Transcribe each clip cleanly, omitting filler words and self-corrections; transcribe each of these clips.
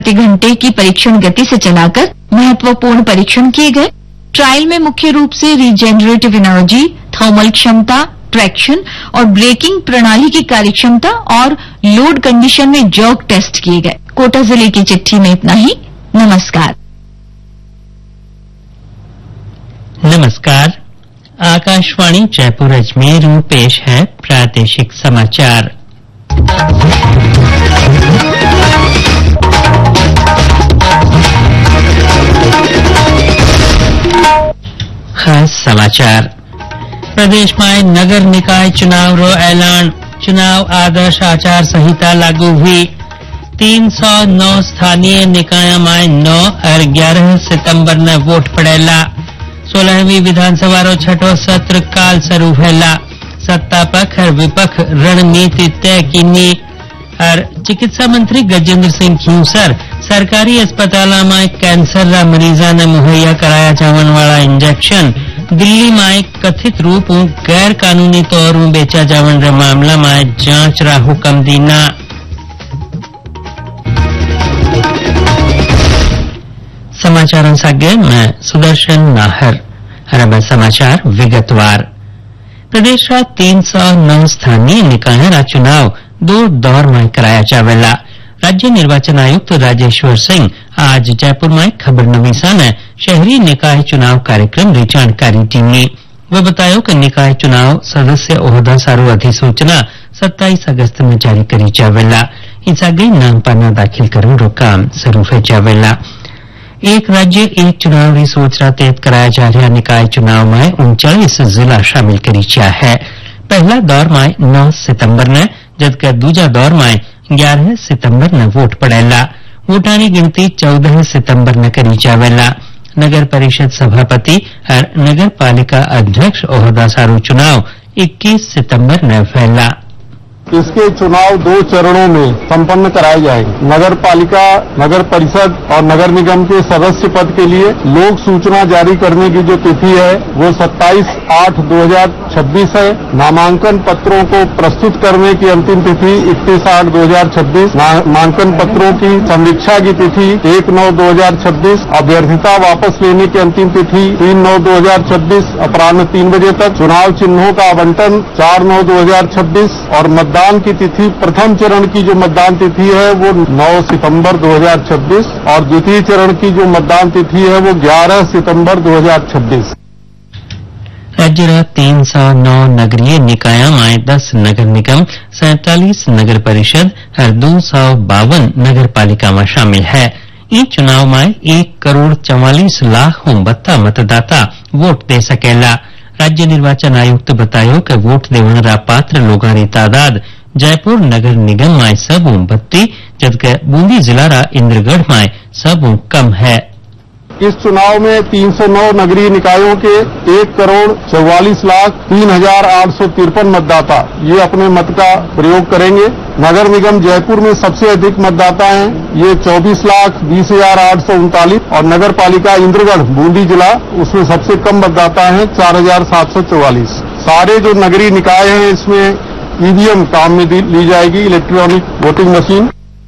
प्रति घंटे की परीक्षण गति से चलाकर महत्वपूर्ण परीक्षण किए गए। ट्रायल में मुख्य रूप से रीजेनरेटिव एनर्जी, थर्मल क्षमता, ट्रैक्शन और ब्रेकिंग प्रणाली की कार्यक्षमता और लोड कंडीशन में जर्क टेस्ट किए गए। कोटा जिले की चिट्ठी में इतना ही। नमस्कार। नमस्कार। आकाशवाणी जयपुर अजमेर में पेश है प्रादेशिक समाचार। खास समाचार। प्रदेश में नगर निकाय चुनाव रो ऐलान। चुनाव आदर्श आचार संहिता लागू हुई। 309 स्थानीय निकाय में 9 और 11 सितंबर ने वोट पड़ेला। 16वीं विधानसभा रो छठो सत्र काल शुरू भेला। सत्ता पक्ष और विपक्ष रणनीति तय कीनी। और चिकित्सा मंत्री गजेंद्र सिंह खींवसर सरकारी अस्पताल में कैंसर रा मरीजा ने मुहैया कराया जावन वाला इंजेक्शन दिल्ली में कथित रूप गैर कानूनी तौर बेचा जावन रे मामला में जांच रा हुक्म दीना। समाचारों सागे मैं सुदर्शन नाहर। और समाचार विगतवार। प्रदेश का 309 स्थानीय निकाय रा चुनाव 2 दौर में कराया जावेला। राज्य निर्वाचन आयुक्त राजेश्वर सिंह आज जयपुर में खबरनवीसा ने शहरी निकाय चुनाव कार्यक्रम की जानकारी दी। वह बतायो कि निकाय चुनाव सदस्य ओहदा सारू अधिसूचना 27 अगस्त में जारी करी जावेला। इस आगे नाम पन्ना दाखिल करने रो काम शुरू हो जावेला। एक राज्य एक चुनाव की सोच रा तहत कराया जा रहा निकाय चुनाव में 39 जिला शामिल करी जा है। पहला दौर में 9 सितंबर ने जबकि दूसरा दौर में 11 सितंबर ने वोट पड़ेला। वोटा की गिनती 14 सितंबर ने करी जावेला। नगर परिषद सभापति और नगर पालिका अध्यक्ष ओहदा सारू चुनाव 21 सितंबर ने फैला। इसके चुनाव 2 चरणों में संपन्न कराए जाएंगे। नगर पालिका, नगर परिषद और नगर निगम के सदस्य पद के लिए लोक सूचना जारी करने की जो तिथि है वो 27/8/2026 है। नामांकन पत्रों को प्रस्तुत करने की अंतिम तिथि 31/8/2026। नामांकन पत्रों की समीक्षा की तिथि 1/9/2026। अभ्यर्थिता वापस लेने की अंतिम तिथि 3/9/2026 अपराह्न 3 बजे तक। चुनाव चिन्हों का आवंटन 4/9/2026 और मतदान की तिथि प्रथम चरण की जो मतदान तिथि है वो 9 सितंबर 2026 और द्वितीय चरण की जो मतदान तिथि है वो 11 सितंबर 2026। राज्य रा 309 नगरीय निकाय में 10 नगर निगम, 47 नगर परिषद और 252 नगर पालिका में शामिल है। इस चुनाव में 1,44,00,000 मतदाता वोट दे सकेला। राज्य निर्वाचन आयुक्त बतायो कि वोट देवन रा पात्र लोगों की तादाद जयपुर नगर निगम में सब 32 जबकि बूंदी जिला रा इंद्रगढ़ में सब कम है। इस चुनाव में 309 नगरीय निकायों के 1,44,03,853 मतदाता ये अपने मत का प्रयोग करेंगे। नगर निगम जयपुर में सबसे अधिक मतदाता हैं, ये 24,20,839 और नगर पालिका इंद्रगढ़ बूंदी जिला उसमें सबसे कम मतदाता हैं 4,744। सारे जो नगरीय निकाय हैं इसमें ईवीएम काम में ली जाएगी, इलेक्ट्रॉनिक वोटिंग मशीन।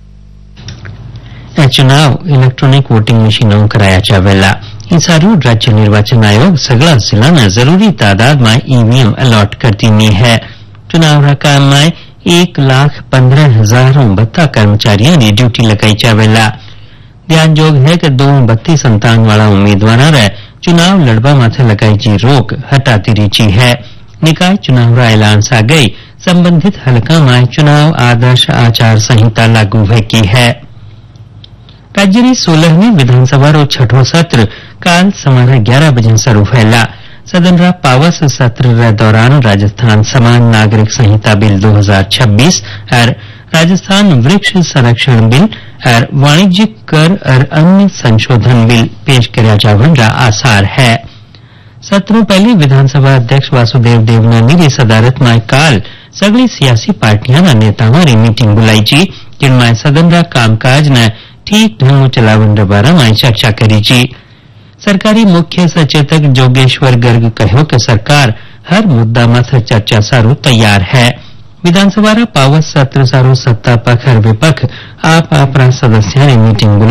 चुनाव इलेक्ट्रॉनिक वोटिंग मशीनों कराया जावेला। इन सारू राज्य निर्वाचन आयोग सगला जिला ने जरूरी तादाद में ईवीएम अलॉट कर दी है। चुनाव काम में 1,15,000 कर्मचारियों ने ड्यूटी लगाई जावेला। ध्यान जोग है कि 232 संतान वाला उम्मीदवार रे चुनाव लड़वा माथे लगाई जी रोक हटाती रीची है। निकाय चुनाव रा ऐलान सा गई संबंधित हलका में चुनाव आदर्श आचार संहिता लागू की है। राज्य की 16वीं विधानसभा रो छठो सत्र काल समारे 11 बजे शुरू फैला। सदन रा पावस सत्र रे दौरान राजस्थान समान नागरिक संहिता बिल 2026 और राजस्थान वृक्ष संरक्षण बिल और वाणिज्यिक कर और अन्य संशोधन बिल पेश किया जावन रा आसार है। सत्र में पहले विधानसभा अध्यक्ष वासुदेव देवनानी की सदारत में काल सगली सियासी पार्टियां नेताओं की मीटिंग बुलाई जी, जिनमें सदन रा कामकाज ने ठीक ढंग चलावन बारे में चर्चा करी जी। सरकारी मुख्य सचेतक जोगेश्वर गर्ग कहो कि सरकार हर मुद्दा मथ चर्चा सारू तैयार है। विधानसभा पावस सत्र सारो सत्ता पक्ष और विपक्ष आप सदस्यांनी मीटिंग